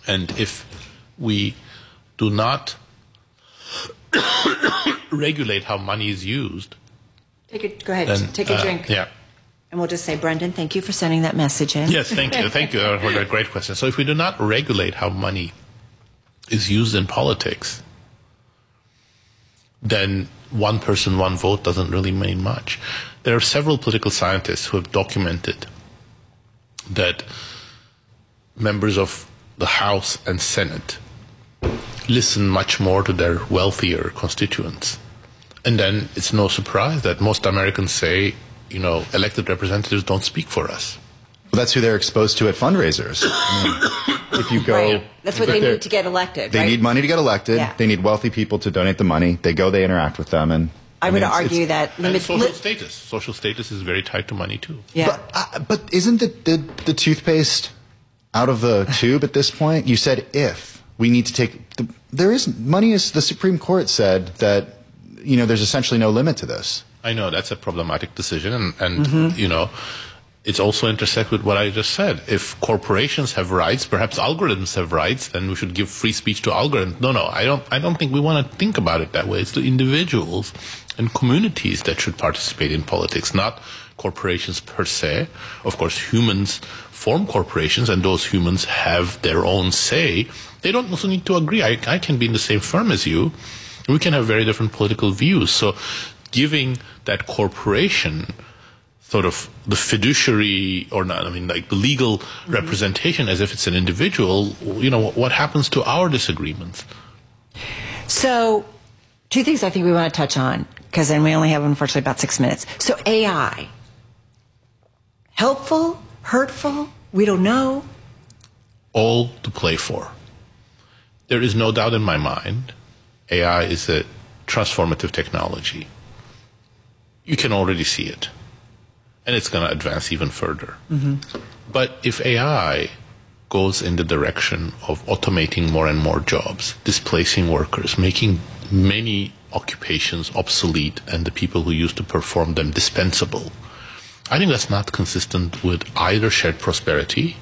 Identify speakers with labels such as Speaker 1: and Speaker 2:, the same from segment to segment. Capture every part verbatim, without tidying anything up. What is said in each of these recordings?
Speaker 1: And if we do not regulate how money is used...
Speaker 2: Take a, go ahead,
Speaker 1: then,
Speaker 2: take a
Speaker 1: uh,
Speaker 2: drink.
Speaker 1: Yeah.
Speaker 2: And we'll just say, Brendan, thank you for sending that message in.
Speaker 1: Yes, thank you. Thank you for that great question. So if we do not regulate how money is used in politics, then one person, one vote doesn't really mean much. There are several political scientists who have documented that members of the House and Senate listen much more to their wealthier constituents. And then it's no surprise that most Americans say, you know, elected representatives don't speak for us.
Speaker 3: Well, that's who they're exposed to at fundraisers. I mean, if you go,
Speaker 2: right. That's what they need to get elected.
Speaker 3: They
Speaker 2: right?
Speaker 3: need money to get elected.
Speaker 2: Yeah.
Speaker 3: They need wealthy people to donate the money. They go, they interact with them, and
Speaker 2: I, I
Speaker 3: mean,
Speaker 2: would
Speaker 3: it's,
Speaker 2: argue
Speaker 3: it's,
Speaker 2: that
Speaker 1: limit, social li- status. Social status is very tied to money too.
Speaker 2: Yeah.
Speaker 3: But, uh, but isn't the, the the toothpaste out of the tube at this point? You said if we need to take the, there is money. Is the Supreme Court said that, you know, there's essentially no limit to this.
Speaker 1: I know that's a problematic decision, and, and
Speaker 2: mm-hmm.
Speaker 1: you know, it's also intersect with what I just said. If corporations have rights, perhaps algorithms have rights, then we should give free speech to algorithms. No, no, I don't. I don't think we want to think about it that way. It's the individuals and communities that should participate in politics, not corporations per se. Of course, humans form corporations, and those humans have their own say. They don't also need to agree. I, I can be in the same firm as you. We can have very different political views. So giving that corporation sort of the fiduciary, or not, I mean, like the legal mm-hmm. representation as if it's an individual, you know, what happens to our disagreements?
Speaker 2: So, two things I think we want to touch on, because then we only have, unfortunately, about six minutes. So, A I. Helpful? Hurtful? We don't know?
Speaker 1: All to play for. There is no doubt in my mind A I is a transformative technology. You can already see it. And it's going to advance even further.
Speaker 2: Mm-hmm.
Speaker 1: But if A I goes in the direction of automating more and more jobs, displacing workers, making many occupations obsolete and the people who used to perform them dispensable, I think that's not consistent with either shared prosperity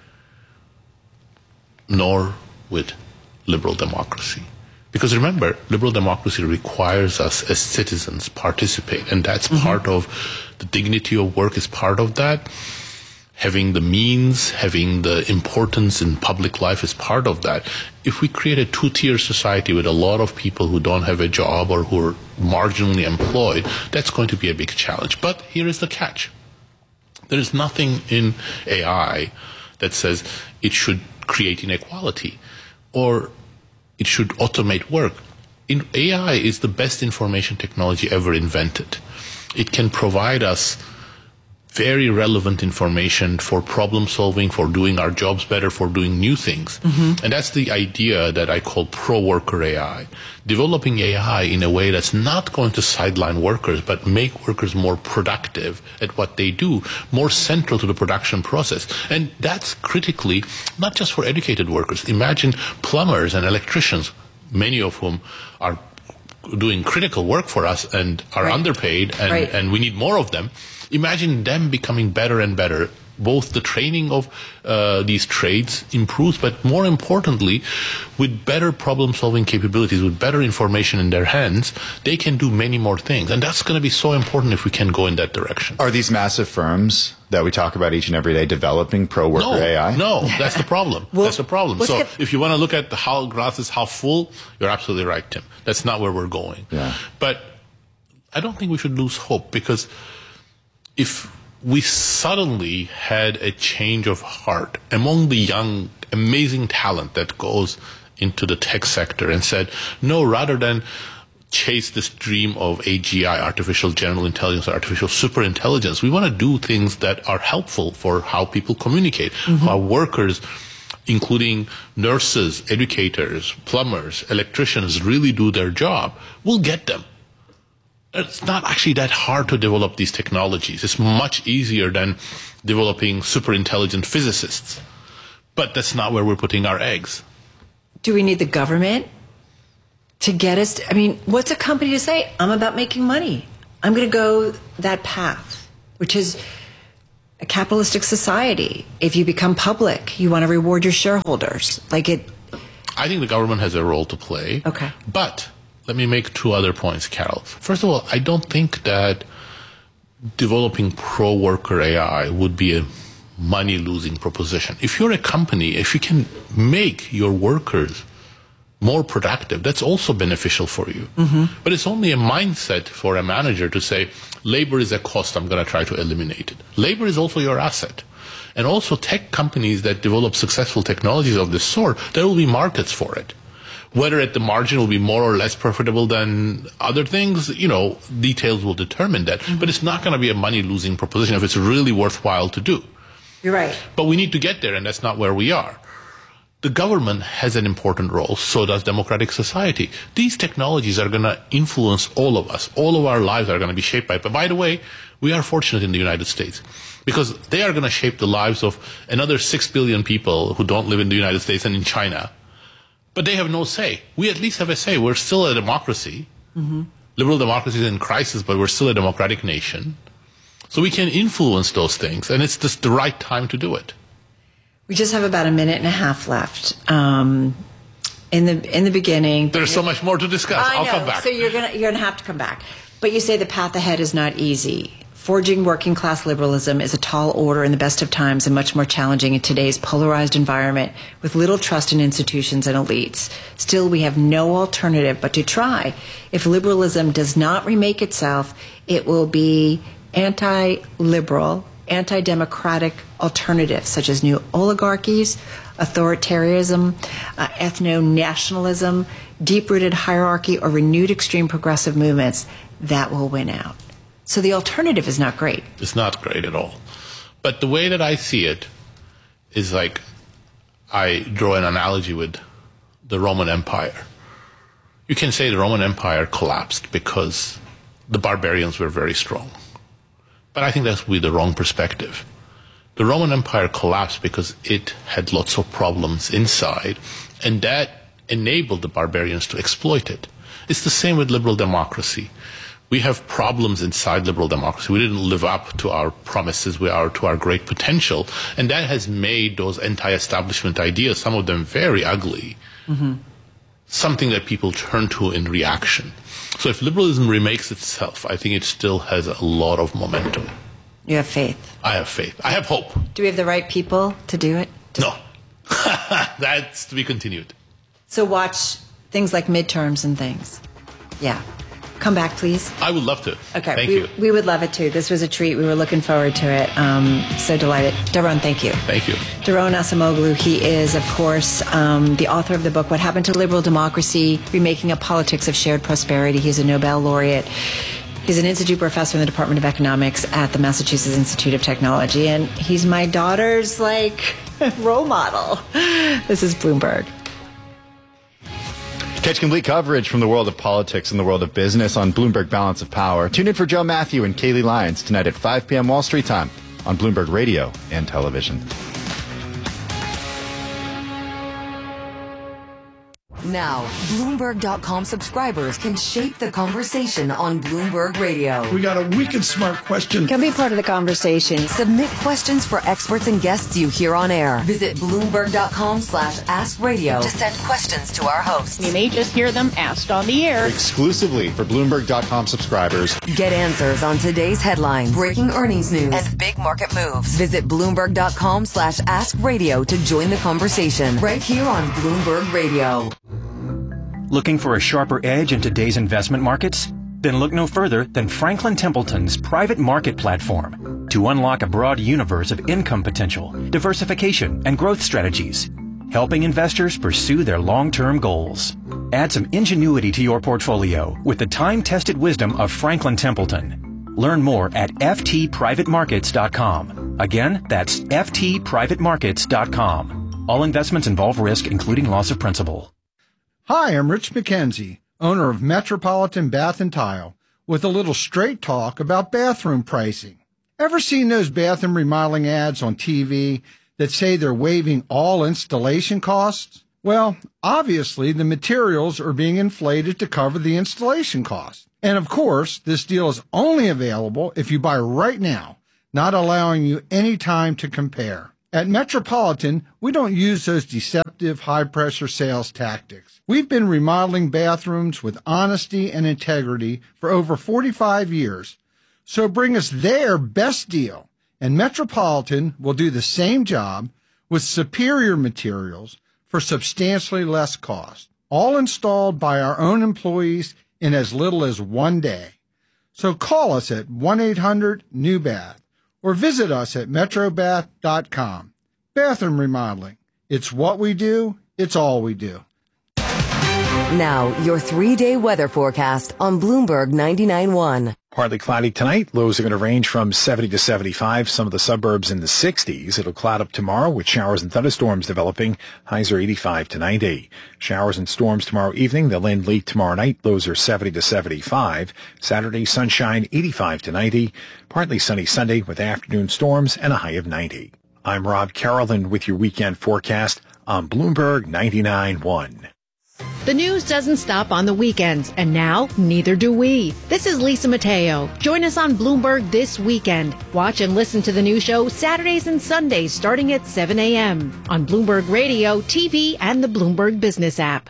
Speaker 1: nor with liberal democracy. Because remember, liberal democracy requires us as citizens participate, and that's mm-hmm. part of the dignity of work is part of that. Having the means, having the importance in public life is part of that. If we create a two-tier society with a lot of people who don't have a job or who are marginally employed, that's going to be a big challenge. But here is the catch. There is nothing in A I that says it should create inequality or it should automate work. In A I is the best information technology ever invented. It can provide us very relevant information for problem solving, for doing our jobs better, for doing new things. Mm-hmm. And that's the idea that I call pro-worker A I. Developing A I in a way that's not going to sideline workers, but make workers more productive at what they do, more central to the production process. And that's critically not just for educated workers. Imagine plumbers and electricians, many of whom are doing critical work for us and are right. underpaid, and,
Speaker 2: right.
Speaker 1: and we need more of them. Imagine them becoming better and better. Both the training of uh, these trades improves, but more importantly, with better problem-solving capabilities, with better information in their hands, they can do many more things. And that's going to be so important if we can go in that direction.
Speaker 3: Are these massive firms that we talk about each and every day developing pro-worker
Speaker 1: no,
Speaker 3: A I?
Speaker 1: No, that's the problem.
Speaker 2: well,
Speaker 1: that's the problem. So
Speaker 2: get-
Speaker 1: if you want to look at the how glass is half full, you're absolutely right, Tim. That's not where we're going.
Speaker 3: Yeah.
Speaker 1: But I don't think we should lose hope, because if we suddenly had a change of heart among the young, amazing talent that goes into the tech sector and said, no, rather than chase this dream of A G I, artificial general intelligence, artificial superintelligence, we want to do things that are helpful for how people communicate, mm-hmm. how workers, including nurses, educators, plumbers, electricians, really do their job. We'll get them. It's not actually that hard to develop these technologies. It's much easier than developing super intelligent physicists. But that's not where we're putting our eggs.
Speaker 2: Do we need the government to get us to, I mean, what's a company to say, I'm about making money. I'm going to go that path, which is, a capitalistic society. If you become public, you want to reward your shareholders. Like it.
Speaker 1: I think the government has a role to play.
Speaker 2: Okay.
Speaker 1: But let me make two other points, Carol. First of all, I don't think that developing pro-worker A I would be a money-losing proposition. If you're a company, if you can make your workers more productive, that's also beneficial for you. Mm-hmm. But it's only a mindset for a manager to say, labor is a cost, I'm going to try to eliminate it. Labor is also your asset. And also tech companies that develop successful technologies of this sort, there will be markets for it. Whether at the margin will be more or less profitable than other things, you know, details will determine that. Mm-hmm. But it's not going to be a money-losing proposition if it's really worthwhile to do.
Speaker 2: You're right.
Speaker 1: But we need to get there, and that's not where we are. The government has an important role, so does democratic society. These technologies are going to influence all of us. All of our lives are going to be shaped by it. But by the way, we are fortunate in the United States because they are going to shape the lives of another six billion people who don't live in the United States and in China. But they have no say. We at least have a say. We're still a democracy. Mm-hmm. Liberal democracy is in crisis, but we're still a democratic nation. So we can influence those things, and it's just the right time to do it.
Speaker 2: We just have about a minute and a half left. Um, in the in the beginning,
Speaker 1: there's so much more to discuss.
Speaker 2: I
Speaker 1: I'll
Speaker 2: know,
Speaker 1: come back.
Speaker 2: So you're gonna you're gonna have to come back. But you say the path ahead is not easy. Forging working class liberalism is a tall order in the best of times and much more challenging in today's polarized environment with little trust in institutions and elites. Still, we have no alternative but to try. If liberalism does not remake itself, it will be anti-liberal, anti-democratic alternatives such as new oligarchies, authoritarianism, uh, ethno-nationalism, deep-rooted hierarchy, or renewed extreme progressive movements that will win out. So the alternative is not great.
Speaker 1: It's not great at all. But the way that I see it is like I draw an analogy with the Roman Empire. You can say the Roman Empire collapsed because the barbarians were very strong. But I think that's with the wrong perspective. The Roman Empire collapsed because it had lots of problems inside, and that enabled the barbarians to exploit it. It's the same with liberal democracy. We have problems inside liberal democracy. We didn't live up to our promises, we are to our great potential, and that has made those anti-establishment ideas, some of them very ugly, mm-hmm. something that people turn to in reaction. So if liberalism remakes itself, I think it still has a lot of momentum.
Speaker 2: You have faith.
Speaker 1: I have faith. I have hope.
Speaker 2: Do we have the right people to do it? To
Speaker 1: no. That's to be continued.
Speaker 2: So watch things like midterms and things. Yeah. Come back, please.
Speaker 1: I would love to.
Speaker 2: Okay.
Speaker 1: Thank
Speaker 2: we,
Speaker 1: you.
Speaker 2: We would love it, too. This was a treat. We were looking forward to it. Um, so delighted. Daron, thank you.
Speaker 1: Thank you.
Speaker 2: Daron Acemoglu, he is, of course, um, the author of the book, What Happened to Liberal Democracy, Remaking a Politics of Shared Prosperity. He's a Nobel laureate. He's an institute professor in the Department of Economics at the Massachusetts Institute of Technology. And he's my daughter's, like, role model. This is Bloomberg.
Speaker 3: Catch complete coverage from the world of politics and the world of business on Bloomberg Balance of Power. Tune in for Joe Matthew and Kaylee Lyons tonight at five p.m. Wall Street time on Bloomberg Radio and Television.
Speaker 4: Now, Bloomberg dot com subscribers can shape the conversation on Bloomberg Radio.
Speaker 5: We got a wicked smart question.
Speaker 2: Come be part of the conversation.
Speaker 4: Submit questions for experts and guests you hear on air. Visit Bloomberg dot com slash ask radio to send questions to our hosts.
Speaker 6: You may just hear them asked on the air.
Speaker 3: Exclusively for Bloomberg dot com subscribers.
Speaker 4: Get answers on today's headlines, breaking earnings news, and big market moves. Visit Bloomberg dot com slash ask radio to join the conversation right here on Bloomberg Radio.
Speaker 7: Looking for a sharper edge in today's investment markets? Then look no further than Franklin Templeton's private market platform to unlock a broad universe of income potential, diversification, and growth strategies, helping investors pursue their long-term goals. Add some ingenuity to your portfolio with the time-tested wisdom of Franklin Templeton. Learn more at f t private markets dot com. Again, that's f t private markets dot com. All investments involve risk, including loss of principal.
Speaker 5: Hi, I'm Rich McKenzie, owner of Metropolitan Bath and Tile, with a little straight talk about bathroom pricing. Ever seen those bathroom remodeling ads on T V that say they're waiving all installation costs? Well, obviously the materials are being inflated to cover the installation costs. And of course, this deal is only available if you buy right now. not allowing you any time to compare. At Metropolitan, we don't use those deceptive high-pressure sales tactics. We've been remodeling bathrooms with honesty and integrity for over forty-five years. So bring us their best deal, and Metropolitan will do the same job with superior materials for substantially less cost, all installed by our own employees in as little as one day. So call us at one eight hundred new bath or visit us at metro bath dot com. Bathroom remodeling. It's what we do. It's all we do.
Speaker 4: Now, your three-day weather forecast on Bloomberg ninety-nine point one.
Speaker 8: Partly cloudy tonight. Lows are going to range from seventy to seventy-five. Some of the suburbs in the sixties. It'll cloud up tomorrow with showers and thunderstorms developing. Highs are eighty-five to ninety. Showers and storms tomorrow evening. They'll end late tomorrow night. Lows are seventy to seventy-five. Saturday, sunshine, eighty-five to ninety. Partly sunny Sunday with afternoon storms and a high of ninety. I'm Rob Carrollton with your weekend forecast on Bloomberg ninety-nine point one.
Speaker 6: The news doesn't stop on the weekends, and now neither do we. This is Lisa Mateo. Join us on Bloomberg this weekend. Watch and listen to the new show Saturdays and Sundays starting at seven a.m. on Bloomberg Radio, T V, and the Bloomberg Business app.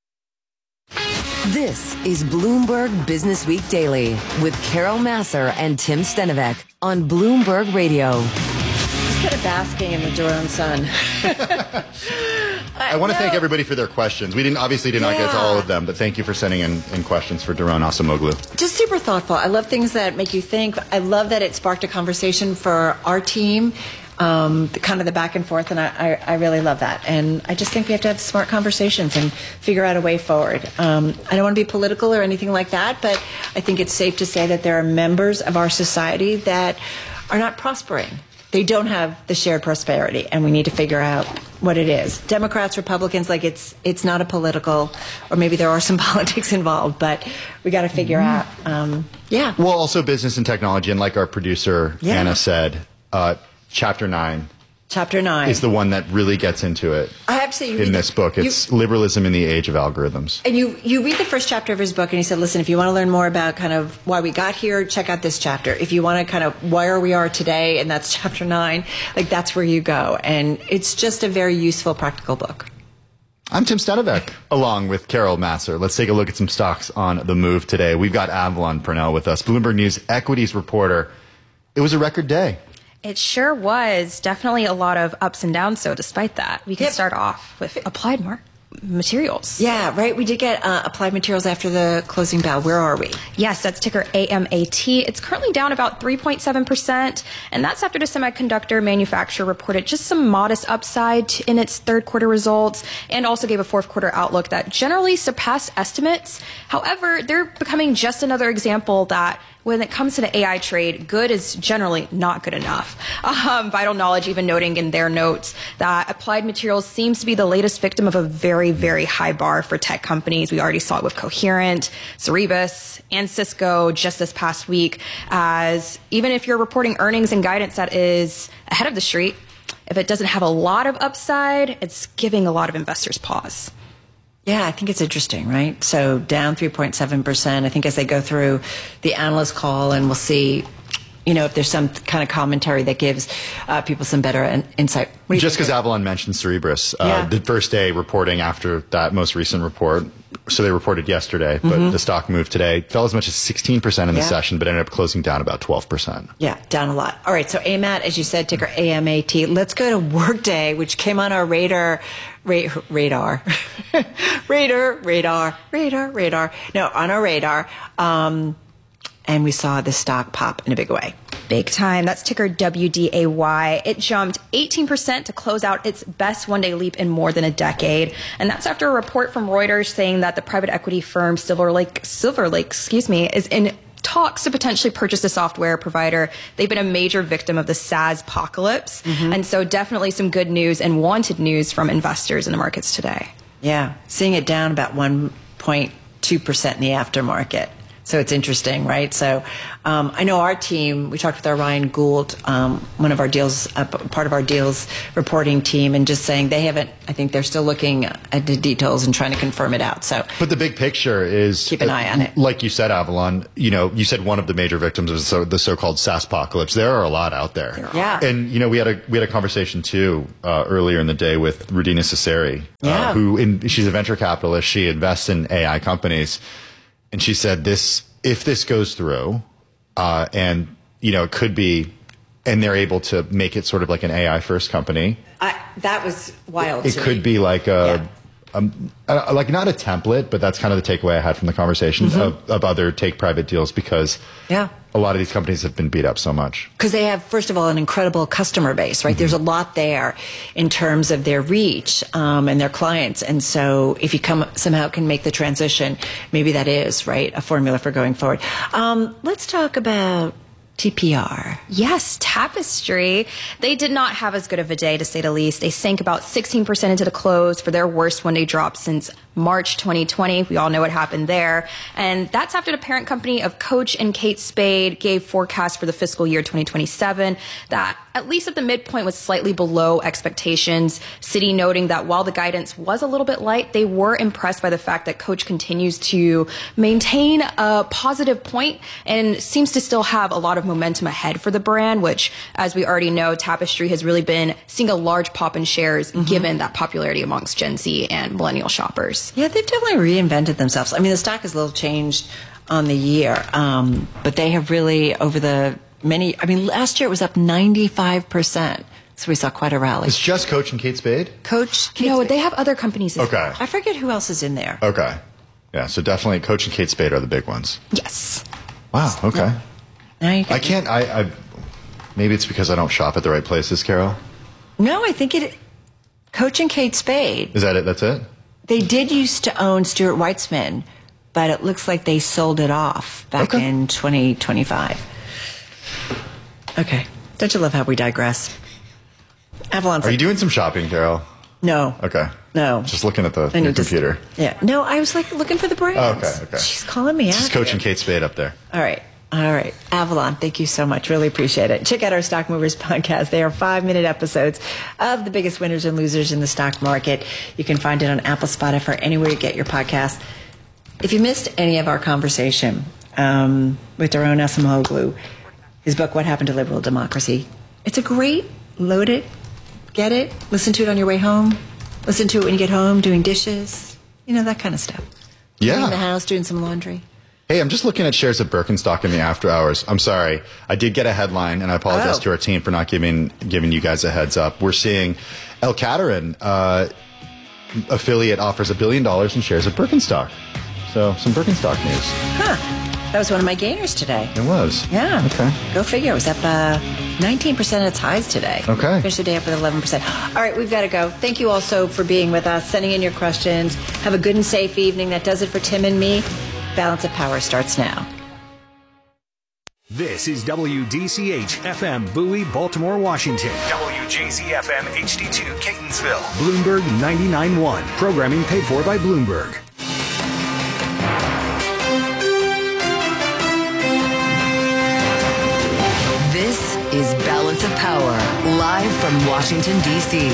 Speaker 4: This is Bloomberg Business Week Daily with Carol Massar and Tim Stenovec on Bloomberg Radio.
Speaker 2: Instead of basking in the Jerome sun.
Speaker 3: I want to no. thank everybody for their questions. We didn't obviously did not yeah. get to all of them, but thank you for sending in, in questions for Daron Acemoglu.
Speaker 2: Just super thoughtful. I love things that make you think. I love that it sparked a conversation for our team, um, the, kind of the back and forth, and I, I, I really love that. And I just think we have to have smart conversations and figure out a way forward. Um, I don't want to be political or anything like that, but I think it's safe to say that there are members of our society that are not prospering. They don't have the shared prosperity, and we need to figure out what it is. Democrats, Republicans, like it's it's not a political, or maybe there are some politics involved, but we got to figure out, um, yeah.
Speaker 3: Well, also business and technology, and like our producer, yeah. Anna said, uh, Chapter nine.
Speaker 2: Chapter nine
Speaker 3: is the one that really gets into it.
Speaker 2: I have to say, you
Speaker 3: in this
Speaker 2: the,
Speaker 3: book, it's you, liberalism in the age of algorithms.
Speaker 2: And you you read the first chapter of his book, and he said, "Listen, if you want to learn more about kind of why we got here, check out this chapter. If you want to kind of where we are today, and that's chapter nine, like that's where you go." And it's just a very useful, practical book.
Speaker 3: I'm Tim Stenovec, along with Carol Massar. Let's take a look at some stocks on the move today. We've got Avalon Purnell with us, Bloomberg News equities reporter. It was a record day.
Speaker 9: It sure was. Definitely a lot of ups and downs, so despite that, we can yep. start off with Applied Mar- Materials.
Speaker 2: Yeah, right. We did get uh, Applied Materials after the closing bell. Where are we?
Speaker 9: Yes, that's ticker A M A T. It's currently down about three point seven percent, and that's after the semiconductor manufacturer reported just some modest upside in its third quarter results and also gave a fourth quarter outlook that generally surpassed estimates. However, they're becoming just another example that when it comes to the A I trade, good is generally not good enough. Um, Vital Knowledge even noting in their notes that Applied Materials seems to be the latest victim of a very, very high bar for tech companies. We already saw it with Coherent, Cerebras, and Cisco just this past week, as even if you're reporting earnings and guidance that is ahead of the street, if it doesn't have a lot of upside, it's giving a lot of investors pause.
Speaker 2: Yeah, I think it's interesting, right? So down three point seven percent. I think as they go through the analyst call, and we'll see, you know, if there's some kind of commentary that gives uh, people some better in- insight.
Speaker 3: Just because Avalon mentioned Cerebras, uh, yeah. the first day reporting after that most recent report, so they reported yesterday, but mm-hmm. the stock moved today, fell as much as sixteen percent in the yeah. session, but ended up closing down about twelve percent.
Speaker 2: Yeah, down a lot. All right, so A M A T, as you said, ticker A M A T. Let's go to Workday, which came on our radar. Ra- radar, radar, radar, radar, radar. No, on our radar. Um, and we saw the stock pop in a big way.
Speaker 9: Big time. That's ticker W D A Y. It jumped eighteen percent to close out its best one-day leap in more than a decade. And that's after a report from Reuters saying that the private equity firm Silver Lake, Silver Lake, excuse me, is in talks to potentially purchase a software provider. They've been a major victim of the SaaS apocalypse. Mm-hmm. And so definitely some good news and wanted news from investors in the markets today.
Speaker 2: Yeah, seeing it down about one point two percent in the aftermarket. So it's interesting, right? So um, I know our team, we talked with our Ryan Gould, um, one of our deals, uh, part of our deals reporting team, and just saying they haven't, I think they're still looking at the details and trying to confirm it out. So,
Speaker 3: But the big picture is,
Speaker 2: keep an eye on it.
Speaker 3: Like you said, Avalon, you know, you said one of the major victims of so, the so-called SaaSpocalypse. There are a lot out there.
Speaker 2: Yeah.
Speaker 3: And, you know, we had a, we had a conversation too, uh, earlier in the day with Rudina Cesari,
Speaker 2: Yeah.
Speaker 3: uh, who in, she's a venture capitalist. She invests in A I companies. And she said this, if this goes through, uh, and, you know, it could be, and they're able to make it sort of like an A I first company.
Speaker 2: I, that was wild.
Speaker 3: It
Speaker 2: to
Speaker 3: could
Speaker 2: me.
Speaker 3: be like a,
Speaker 2: Yeah.
Speaker 3: um, uh, like not a template, but that's kind of the takeaway I had from the conversation
Speaker 2: Mm-hmm.
Speaker 3: of, of other take private deals, because
Speaker 2: Yeah.
Speaker 3: a lot of these companies have been beat up so much.
Speaker 2: Because they have, first of all, an incredible customer base, right? Mm-hmm. There's a lot there in terms of their reach um, and their clients. And so if you come somehow can make the transition, maybe that is, right, a formula for going forward. Um, let's talk about T P R.
Speaker 9: Yes, Tapestry. They did not have as good of a day, to say the least. They sank about sixteen percent into the close for their worst one-day drop since March twenty twenty. We all know what happened there. And that's after the parent company of Coach and Kate Spade gave forecasts for the fiscal year twenty twenty-seven that, at least at the midpoint, was slightly below expectations. Citi noting that while the guidance was a little bit light, they were impressed by the fact that Coach continues to maintain a positive point and seems to still have a lot of momentum ahead for the brand, which, as we already know, Tapestry has really been seeing a large pop in shares mm-hmm. given that popularity amongst Gen Z and millennial shoppers.
Speaker 2: Yeah, they've definitely reinvented themselves. I mean, the stock has a little changed on the year, um, but they have really, over the many, I mean, last year it was up ninety-five percent. So we saw quite a rally.
Speaker 3: It's just Coach and Kate Spade?
Speaker 2: Coach, Kate
Speaker 9: No,
Speaker 2: Spade.
Speaker 9: they have other companies as
Speaker 3: Okay.
Speaker 9: well.
Speaker 2: I forget who else is in there.
Speaker 3: Okay. Yeah, so definitely Coach and Kate Spade are the big ones.
Speaker 9: Yes.
Speaker 3: Wow, okay.
Speaker 2: Now you
Speaker 3: I can't, I, I, maybe it's because I don't shop at the right places, Carol.
Speaker 2: No, I think it, Coach and Kate Spade.
Speaker 3: Is that it? That's it?
Speaker 2: They did used to own Stuart Weitzman, but it looks like they sold it off back
Speaker 3: Okay.
Speaker 2: in twenty twenty-five. Okay. Don't you love how we digress? Avalon's
Speaker 3: Are you
Speaker 2: like,
Speaker 3: doing some shopping, Carol?
Speaker 2: no.
Speaker 3: Okay.
Speaker 2: No.
Speaker 3: Just looking at the
Speaker 2: I
Speaker 3: your
Speaker 2: need to-
Speaker 3: computer.
Speaker 2: yeah. No, I was like looking for the brands.
Speaker 3: Oh, okay, okay.
Speaker 2: She's calling me out.
Speaker 3: Just Coach
Speaker 2: here.
Speaker 3: and Kate Spade up there.
Speaker 2: All right. All right. Avalon, thank you so much. Really appreciate it. Check out our Stock Movers podcast. They are five-minute episodes of the biggest winners and losers in the stock market. You can find it on Apple, Spotify, or anywhere you get your podcast. If you missed any of our conversation um, with Daron Acemoglu, his book, What Happened to Liberal Democracy, it's a great, load it, get it, listen to it on your way home, listen to it when you get home, doing dishes, you know, that kind of stuff.
Speaker 3: Yeah.
Speaker 2: Cleaning the house, doing some laundry.
Speaker 3: Hey, I'm just looking at shares of Birkenstock in the after hours. I'm sorry. I did get a headline, and I apologize
Speaker 2: Oh.
Speaker 3: to our team for not giving giving you guys a heads up. We're seeing El Cateran uh, affiliate offers a billion dollars in shares of Birkenstock. So, some Birkenstock news.
Speaker 2: Huh. That was one of my gainers today.
Speaker 3: It was.
Speaker 2: Yeah.
Speaker 3: Okay.
Speaker 2: Go figure. It was up uh, nineteen percent at its highs today.
Speaker 3: Okay.
Speaker 2: Finished the day up with eleven percent. All right, we've got to go. Thank you also for being with us, sending in your questions. Have a good and safe evening. That does it for Tim and me. Balance of Power starts now.
Speaker 10: This is W D C H F M Bowie, Baltimore, Washington. W J Z F M H D two Catonsville. Bloomberg ninety-nine point one. Programming paid for by Bloomberg.
Speaker 4: This is Balance of Power, live from Washington, D C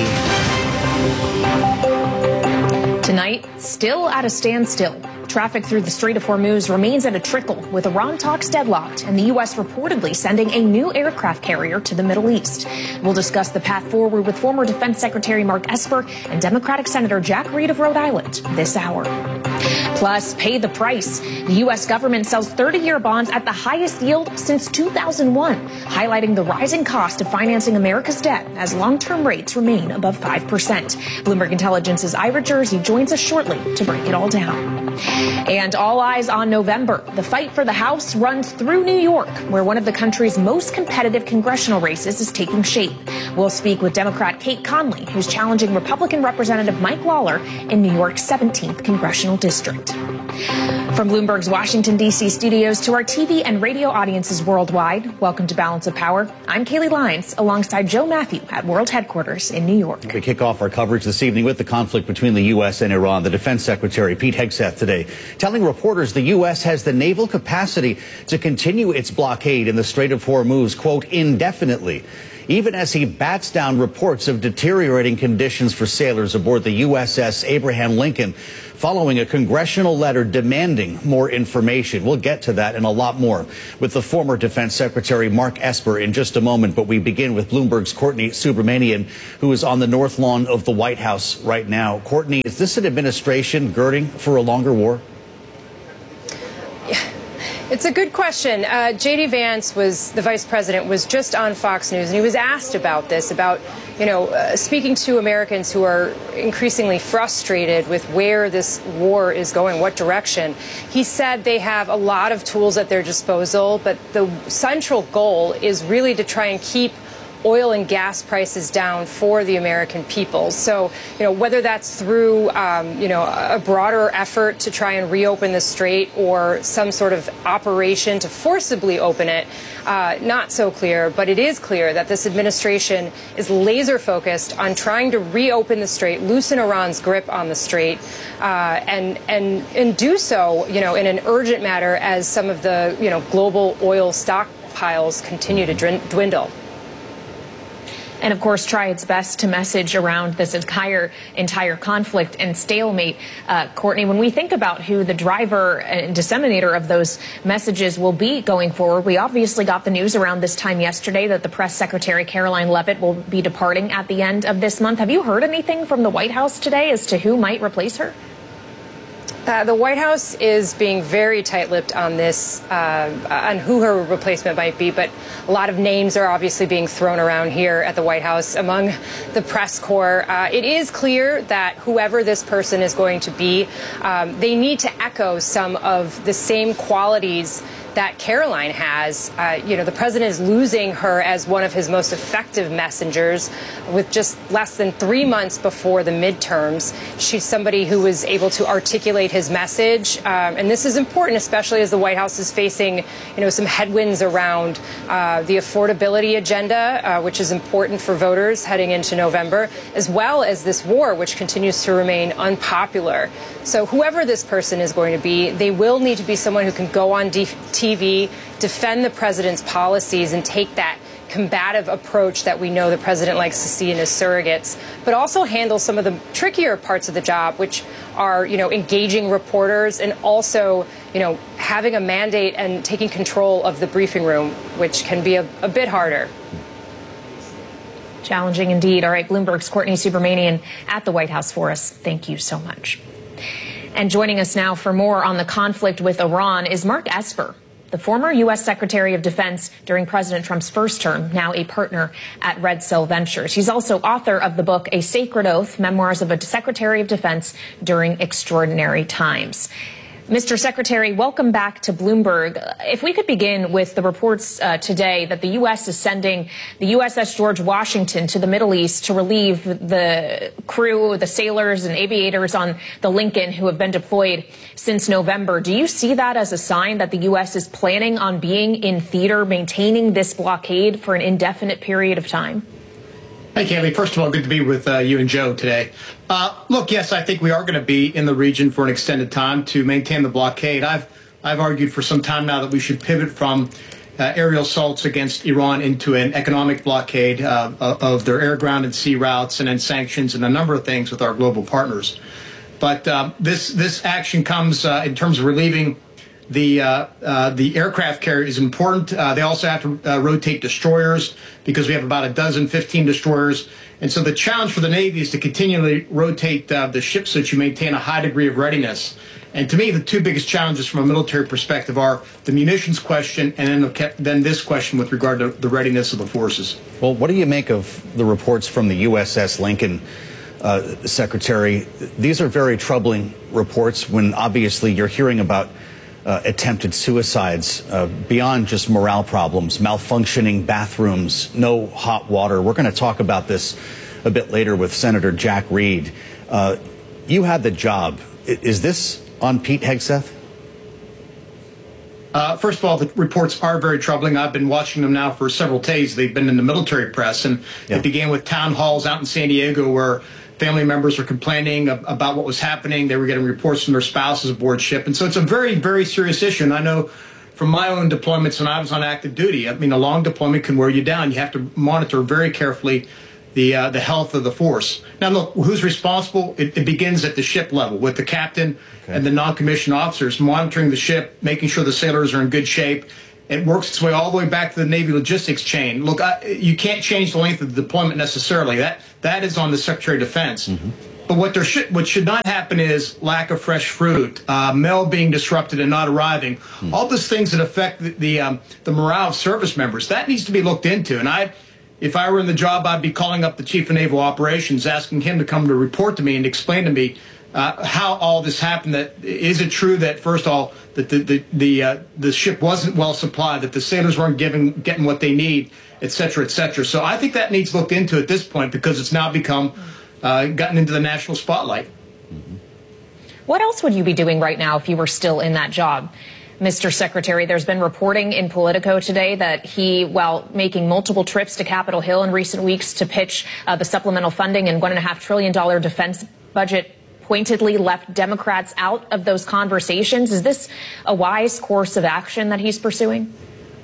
Speaker 11: Tonight, still at a standstill. Traffic through the Strait of Hormuz remains at a trickle, with Iran talks deadlocked and the U S reportedly sending a new aircraft carrier to the Middle East. We'll discuss the path forward with former Defense Secretary Mark Esper and Democratic Senator Jack Reed of Rhode Island this hour. Plus, pay the price. The U S government sells thirty-year bonds at the highest yield since two thousand one, highlighting the rising cost of financing America's debt as long-term rates remain above five percent. Bloomberg Intelligence's Ira Jersey joins us shortly to break it all down. And all eyes on November. The fight for the House runs through New York, where one of the country's most competitive congressional races is taking shape. We'll speak with Democrat Kate Conley, who's challenging Republican Representative Mike Lawler in New York's seventeenth congressional district. From Bloomberg's Washington, D C studios to our T V and radio audiences worldwide, welcome to Balance of Power. I'm Kaylee Lyons alongside Joe Matthew at World Headquarters in New York.
Speaker 12: We kick off our coverage this evening with the conflict between the U S and Iran. The Defense Secretary, Pete Hegseth, today telling reporters the U S has the naval capacity to continue its blockade in the Strait of Hormuz, quote, indefinitely, even as he bats down reports of deteriorating conditions for sailors aboard the U S S Abraham Lincoln following a congressional letter demanding more information. We'll get to that and a lot more with the former Defense Secretary Mark Esper in just a moment. But we begin with Bloomberg's Courtney Subramanian, who is on the North Lawn of the White House right now. Courtney, is this an administration girding for a longer war?
Speaker 13: It's a good question. Uh, J D Vance, was the vice president, was just on Fox News, and he was asked about this, about, you know, uh, speaking to Americans who are increasingly frustrated with where this war is going, what direction. He said they have a lot of tools at their disposal, but the central goal is really to try and keep oil and gas prices down for the American people. So, you know, whether that's through, um, you know, a broader effort to try and reopen the strait or some sort of operation to forcibly open it, uh, not so clear. But it is clear that this administration is laser focused on trying to reopen the strait, loosen Iran's grip on the strait, uh, and and and do so, you know, in an urgent manner as some of the, you know, global oil stockpiles continue to dwindle.
Speaker 11: And, of course, try its best to message around this entire entire conflict and stalemate. Uh, Courtney, when we think about who the driver and disseminator of those messages will be going forward, we obviously got the news around this time yesterday that the press secretary, Caroline Leavitt, will be departing at the end of this month. Have you heard anything from the White House today as to who might replace her?
Speaker 13: Uh, the White House is being very tight-lipped on this, uh, on who her replacement might be, but a lot of names are obviously being thrown around here at the White House among the press corps. Uh, it is clear that whoever this person is going to be, um, they need to echo some of the same qualities that Caroline has. Uh, you know, the president is losing her as one of his most effective messengers with just less than three months before the midterms. She's somebody who was able to articulate his message. Um, and this is important, especially as the White House is facing, you know, some headwinds around uh, the affordability agenda, uh, which is important for voters heading into November, as well as this war, which continues to remain unpopular. So whoever this person is going to be, they will need to be someone who can go on T V, defend the president's policies, and take that combative approach that we know the president likes to see in his surrogates, but also handle some of the trickier parts of the job, which are, you know, engaging reporters and also, you know, having a mandate and taking control of the briefing room, which can be a, a bit harder.
Speaker 11: Challenging indeed. All right, Bloomberg's Courtney Subramanian at the White House for us. Thank you so much. And joining us now for more on the conflict with Iran is Mark Esper, the former U S Secretary of Defense during President Trump's first term, now a partner at Red Sail Ventures. He's also author of the book A Sacred Oath, Memoirs of a Secretary of Defense During Extraordinary Times. Mister Secretary, welcome back to Bloomberg. If we could begin with the reports uh, today that the U S is sending the U S S George Washington to the Middle East to relieve the crew, the sailors and aviators on the Lincoln who have been deployed since November. Do you see that as a sign that the U S is planning on being in theater, maintaining this blockade for an indefinite period of time?
Speaker 14: Hey, Kaylee. First of all, good to be with uh, you and Joe today. Uh, look, yes, I think we are going to be in the region for an extended time to maintain the blockade. I've I've argued for some time now that we should pivot from uh, aerial assaults against Iran into an economic blockade uh, of their air, ground, and sea routes, and then sanctions and a number of things with our global partners. But uh, this this action comes uh, in terms of relieving the uh, uh, the aircraft carrier is important. Uh, they also have to uh, rotate destroyers because we have about a dozen, fifteen destroyers. And so the challenge for the Navy is to continually rotate uh, the ships so that you maintain a high degree of readiness. And to me, the two biggest challenges from a military perspective are the munitions question and then, the, then this question with regard to the readiness of the forces.
Speaker 12: Well, what do you make of the reports from the U S S Lincoln, uh, Secretary? These are very troubling reports when obviously you're hearing about Uh, attempted suicides uh, beyond just morale problems, malfunctioning bathrooms, no hot water. We're going to talk about this a bit later with Senator Jack Reed. Uh, you had the job. I- is this on Pete Hegseth?
Speaker 14: Uh, first of all, the reports are very troubling. I've been watching them now for several days. They've been in the military press, and yeah. it began with town halls out in San Diego where family members were complaining about what was happening. They were getting reports from their spouses aboard ship. And so it's a very, very serious issue. And I know from my own deployments when I was on active duty, I mean, a long deployment can wear you down. You have to monitor very carefully the uh, the health of the force. Now, look, who's responsible? It, it begins at the ship level with the captain okay. and the non-commissioned officers monitoring the ship, making sure the sailors are in good shape. It works its way all the way back to the Navy logistics chain. Look, I, you can't change the length of the deployment necessarily. That that is on the Secretary of Defense. Mm-hmm. But what there should what should not happen is lack of fresh fruit, uh, mail being disrupted and not arriving. Mm-hmm. All those things that affect the the, um, the morale of service members. That needs to be looked into. And I. If I were in the job, I'd be calling up the Chief of Naval Operations, asking him to come to report to me and explain to me uh, how all this happened. That is it true that first of all that the the the, uh, the ship wasn't well supplied, that the sailors weren't giving getting what they need, et cetera, et cetera. So I think that needs looked into at this point because it's now become uh, gotten into the national spotlight.
Speaker 11: Mm-hmm. What else would you be doing right now if you were still in that job? Mister Secretary, there's been reporting in Politico today that he, while making multiple trips to Capitol Hill in recent weeks to pitch uh, the supplemental funding and one and a half trillion dollar defense budget, pointedly left Democrats out of those conversations. Is this a wise course of action that he's pursuing?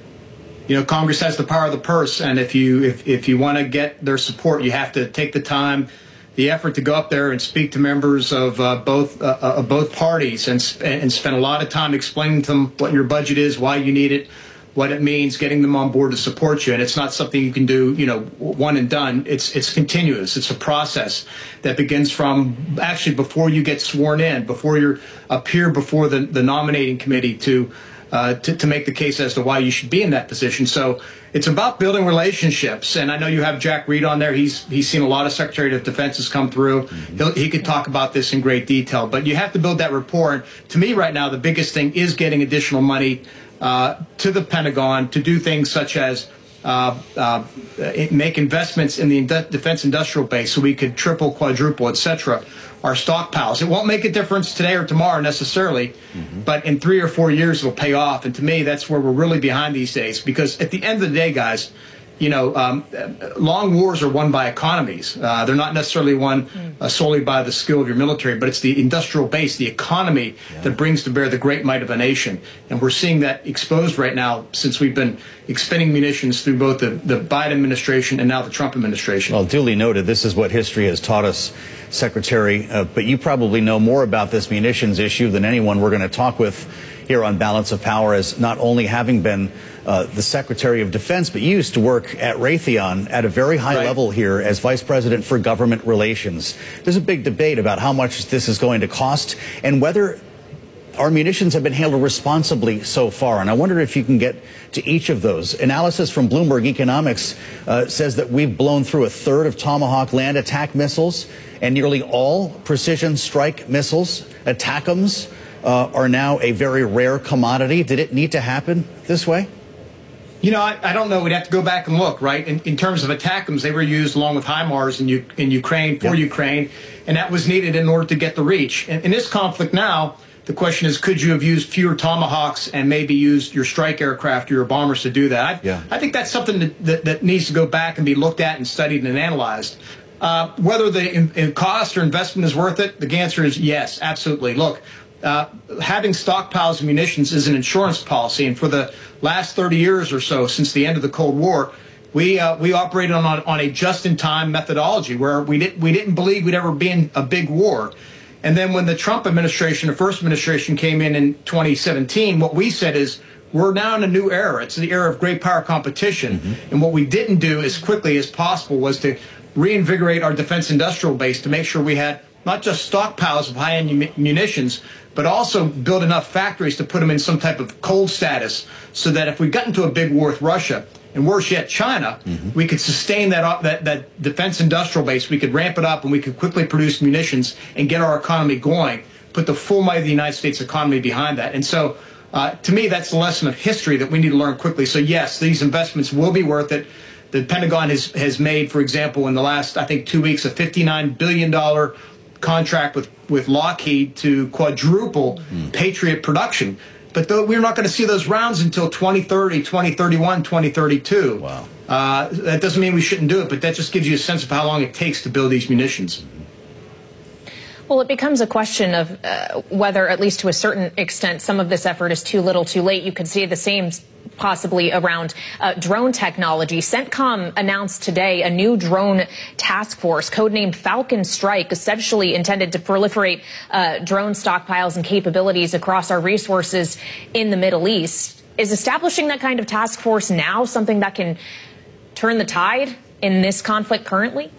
Speaker 14: You know, Congress has the power of the purse, and if you if, if you want to get their support, you have to take the time, the effort to go up there and speak to members of uh, both uh, of both parties and and spend a lot of time explaining to them what your budget is, why you need it, what it means, getting them on board to support you. And it's not something you can do, you know, one and done. It's it's continuous. It's a process that begins from actually before you get sworn in, before you appear before the, the nominating committee to, uh, to to make the case as to why you should be in that position. So it's about building relationships, and I know you have Jack Reed on there. He's he's seen a lot of Secretary of Defenses come through. Mm-hmm. He'll, he could talk about this in great detail, but you have to build that rapport. And to me, right now, the biggest thing is getting additional money uh, to the Pentagon to do things such as uh, uh, make investments in the defense industrial base, so we could triple, quadruple, et cetera, our stockpiles. It won't make a difference today or tomorrow necessarily, mm-hmm. but in three or four years it'll pay off. And to me, that's where we're really behind these days. Because at the end of the day, guys, you know, um, long wars are won by economies. Uh, they're not necessarily won uh, solely by the skill of your military, but it's the industrial base, the economy yeah. that brings to bear the great might of a nation. And we're seeing that exposed right now since we've been expending munitions through both the, the Biden administration and now the Trump administration.
Speaker 12: Well, duly noted, this is what history has taught us, Secretary. Uh, but you probably know more about this munitions issue than anyone we're going to talk with here on Balance of Power, as not only having been uh, the Secretary of Defense, but you used to work at Raytheon at a very high right. level here as Vice President for Government Relations. There's a big debate about how much this is going to cost and whether our munitions have been handled responsibly so far. And I wonder if you can get to each of those. Analysis from Bloomberg Economics uh, says that we've blown through a third of Tomahawk land attack missiles, and nearly all precision strike missiles, ATACMS, Uh, are now a very rare commodity. Did it need to happen this way?
Speaker 14: You know, I, I don't know. We'd have to go back and look, right? In, in terms of ATACMS, they were used along with HIMARS in, U, in Ukraine, for yep. Ukraine, and that was needed in order to get the reach. In, in this conflict now, the question is, could you have used fewer Tomahawks and maybe used your strike aircraft or your bombers to do that? I,
Speaker 12: yeah.
Speaker 14: I think that's something that, that, that needs to go back and be looked at and studied and analyzed. Uh, whether the in, in cost or investment is worth it, the answer is yes, absolutely. Look, Uh, having stockpiles of munitions is an insurance policy, and for the last thirty years or so, since the end of the Cold War, we uh, we operated on, on on a just-in-time methodology where we didn't we didn't believe we'd ever be in a big war. And then when the Trump administration, the first administration, came in in twenty seventeen, what we said is we're now in a new era. It's the era of great power competition, mm-hmm. and what we didn't do as quickly as possible was to reinvigorate our defense industrial base to make sure we had not just stockpiles of high-end munitions, but also build enough factories to put them in some type of cold status so that if we got into a big war with Russia, and worse yet, China, mm-hmm. we could sustain that, that that defense industrial base. We could ramp it up, and we could quickly produce munitions and get our economy going, put the full might of the United States economy behind that. And so, uh, to me, that's the lesson of history that we need to learn quickly. So, yes, these investments will be worth it. The Pentagon has, has made, for example, in the last, I think, two weeks, a fifty-nine billion dollars contract with, with Lockheed to quadruple mm. Patriot production. but though we're not going to see those rounds until twenty thirty, twenty thirty-one, twenty thirty-two.
Speaker 12: Wow.
Speaker 14: Uh, that doesn't mean we shouldn't do it, but that just gives you a sense of how long it takes to build these munitions.
Speaker 11: Well, it becomes a question of uh, whether, at least to a certain extent, some of this effort is too little, too late. You could see the same possibly around uh, drone technology. CENTCOM announced today a new drone task force, codenamed Falcon Strike, essentially intended to proliferate uh, drone stockpiles and capabilities across our resources in the Middle East. Is establishing that kind of task force now something that can turn the tide in this conflict currently?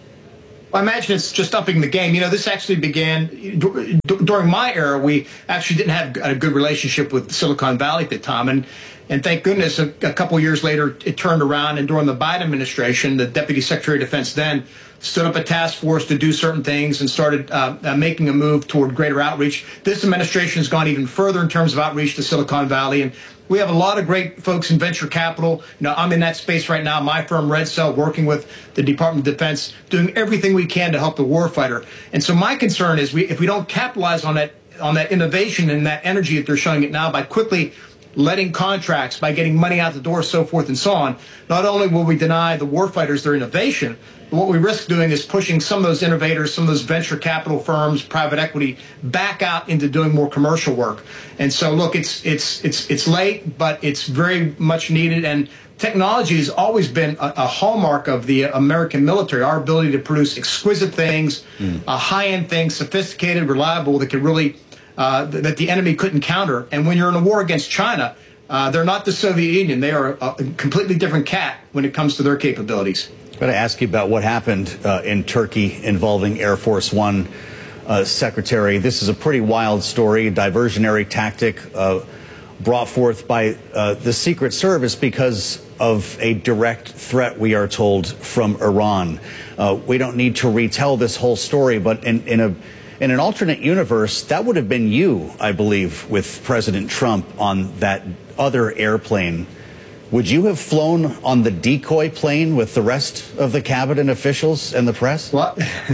Speaker 14: I imagine it's just upping the game. You know, this actually began d- during my era. We actually didn't have a good relationship with Silicon Valley at the time. And, and thank goodness, a, a couple of years later, it turned around. And during the Biden administration, the Deputy Secretary of Defense then stood up a task force to do certain things and started uh, uh, making a move toward greater outreach. This administration has gone even further in terms of outreach to Silicon Valley. And we have a lot of great folks in venture capital. You know, I'm in that space right now. My firm, Red Cell, working with the Department of Defense, doing everything we can to help the warfighter. And so my concern is we, if we don't capitalize on that, on that innovation and that energy that they're showing it now by quickly letting contracts, by getting money out the door, so forth and so on, not only will we deny the warfighters their innovation, but what we risk doing is pushing some of those innovators, some of those venture capital firms, private equity, back out into doing more commercial work. And so, look, it's it's it's it's late, but it's very much needed. And technology has always been a, a hallmark of the American military, our ability to produce exquisite things, mm. uh, high-end things, sophisticated, reliable, that could really uh, that the enemy couldn't counter. And when you're in a war against China, uh, they're not the Soviet Union. They are a, a completely different cat when it comes to their capabilities.
Speaker 12: I'm going to ask you about what happened uh, in Turkey involving Air Force One uh, Secretary. This is a pretty wild story, a diversionary tactic uh, brought forth by uh, the Secret Service because of a direct threat, we are told, from Iran. Uh, we don't need to retell this whole story, but in, in a in an alternate universe, that would have been you, I believe, with President Trump on that other airplane. Would you have flown on the decoy plane with the rest of the cabinet officials and the press?
Speaker 14: Well,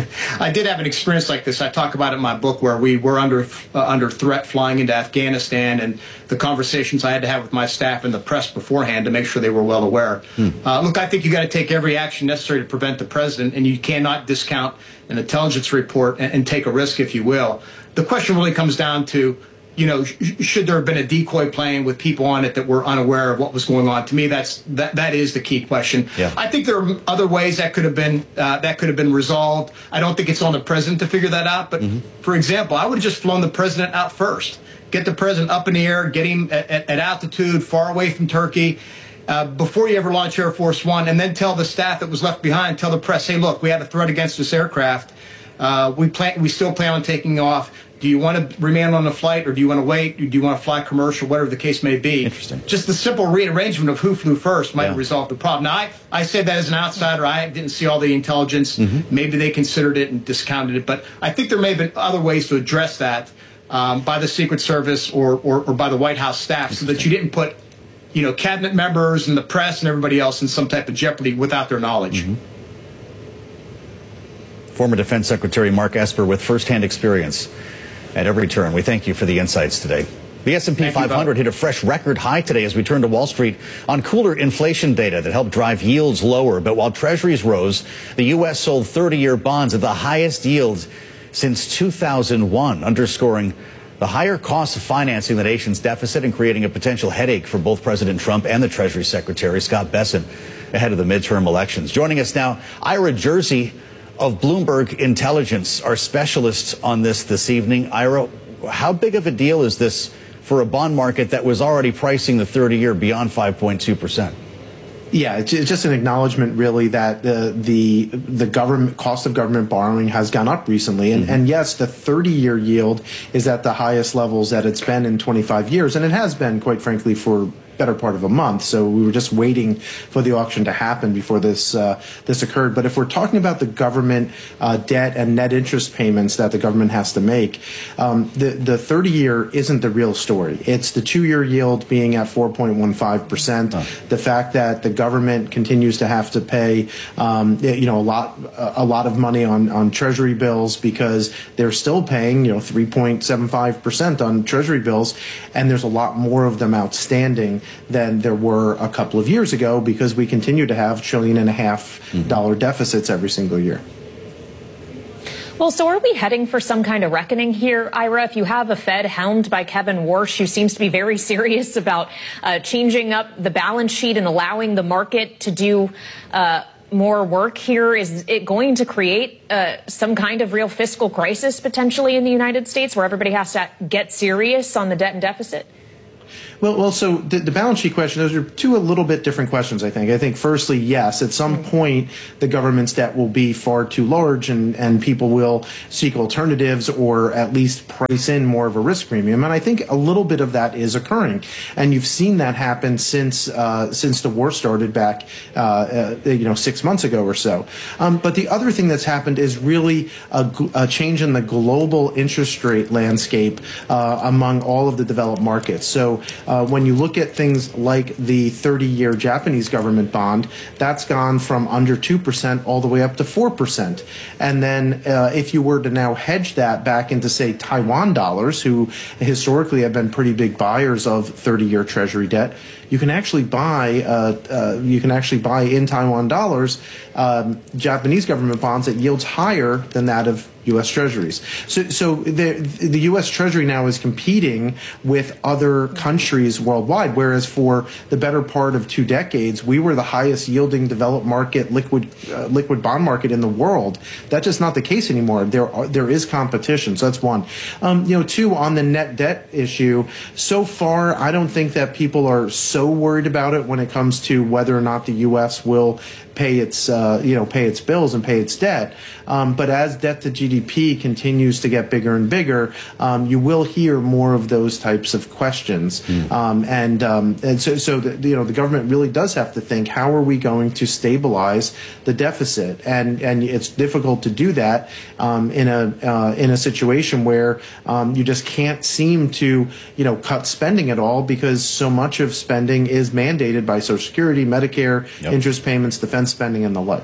Speaker 14: I did have an experience like this. I talk about it in my book where we were under uh, under threat flying into Afghanistan, and the conversations I had to have with my staff and the press beforehand to make sure they were well aware. Hmm. Uh, look, I think you got to take every action necessary to prevent the president, and you cannot discount an intelligence report and, and take a risk, if you will. The question really comes down to, you know, sh- should there have been a decoy plane with people on it that were unaware of what was going on? To me, that's that that is the key question.
Speaker 12: Yeah.
Speaker 14: I think there are other ways that could have been uh, that could have been resolved. I don't think it's on the president to figure that out. But mm-hmm. for example, I would have just flown the president out first, get the president up in the air, get him at, at, at altitude, far away from Turkey, uh, before you ever launch Air Force One, and then tell the staff that was left behind, tell the press, hey, look, we had a threat against this aircraft. Uh, we plan, we still plan on taking off. Do you want to remain on the flight, or do you want to wait? Do you want to fly commercial, whatever the case may be?
Speaker 12: Interesting.
Speaker 14: Just the simple rearrangement of who flew first might
Speaker 12: yeah.
Speaker 14: resolve the problem. Now, I, I say that as an outsider. I didn't see all the intelligence. Mm-hmm. Maybe they considered it and discounted it. But I think there may have been other ways to address that um, by the Secret Service or, or, or by the White House staff so that you didn't put, you know, cabinet members and the press and everybody else in some type of jeopardy without their knowledge.
Speaker 12: Mm-hmm. Former Defense Secretary Mark Esper with firsthand experience at every turn. We thank you for the insights today. The S and P five hundred hit a fresh record high today as we turn to Wall Street on cooler inflation data that helped drive yields lower. But while treasuries rose, the U S sold thirty-year bonds at the highest yield since two thousand one, underscoring the higher cost of financing the nation's deficit and creating a potential headache for both President Trump and the Treasury Secretary, Scott Bessent, ahead of the midterm elections. Joining us now, Ira Jersey of Bloomberg Intelligence, our specialist on this this evening. Ira, how big of a deal is this for a bond market that was already pricing the thirty-year beyond five point two percent?
Speaker 15: Yeah, it's just an acknowledgement, really, that the the the government cost of government borrowing has gone up recently, and mm-hmm. and yes, the thirty-year yield is at the highest levels that it's been in twenty-five years, and it has been, quite frankly, for better part of a month. So we were just waiting for the auction to happen before this uh, this occurred. But if we're talking about the government uh, debt and net interest payments that the government has to make, um, the the thirty year isn't the real story. It's the two year yield being at four point one five percent. Oh. The fact that the government continues to have to pay, um, you know, a lot a lot of money on on Treasury bills because they're still paying, you know, three point seven five percent on Treasury bills, and there's a lot more of them outstanding than there were a couple of years ago because we continue to have trillion and a half dollar mm-hmm. deficits every single year.
Speaker 11: Well, so are we heading for some kind of reckoning here, Ira? If you have a Fed helmed by Kevin Warsh, who seems to be very serious about uh, changing up the balance sheet and allowing the market to do uh, more work here, is it going to create uh, some kind of real fiscal crisis potentially in the United States where everybody has to get serious on the debt and deficit?
Speaker 15: Well, well, so the, the balance sheet question, those are two a little bit different questions, I think. I think, firstly, yes, at some point, the government's debt will be far too large and, and people will seek alternatives or at least price in more of a risk premium. And I think a little bit of that is occurring. And you've seen that happen since uh, since the war started back, uh, uh, you know, six months ago or so. Um, but the other thing that's happened is really a, a change in the global interest rate landscape uh, among all of the developed markets. So Uh, when you look at things like the thirty year Japanese government bond, that's gone from under two percent all the way up to four percent. And then uh, if you were to now hedge that back into, say, Taiwan dollars, who historically have been pretty big buyers of thirty year Treasury debt, you can actually buy uh, uh, you can actually buy in Taiwan dollars um, Japanese government bonds at yields higher than that of U S Treasuries. So, so the, the U S Treasury now is competing with other countries worldwide, whereas for the better part of two decades, we were the highest yielding developed market liquid uh, liquid bond market in the world. That's just not the case anymore. There are, there is competition. So that's one. Um, you know, two, on the net debt issue, so far, I don't think that people are so worried about it when it comes to whether or not the U S will pay its, uh, you know, pay its bills and pay its debt. Um, but as debt to G D P continues to get bigger and bigger, um, you will hear more of those types of questions. Mm. Um, and um, and so, so the, you know, the government really does have to think, how are we going to stabilize the deficit? And and it's difficult to do that um, in a uh, in a situation where um, you just can't seem to, you know, cut spending at all because so much of spending is mandated by Social Security, Medicare, yep. interest payments, defense spending, and the like.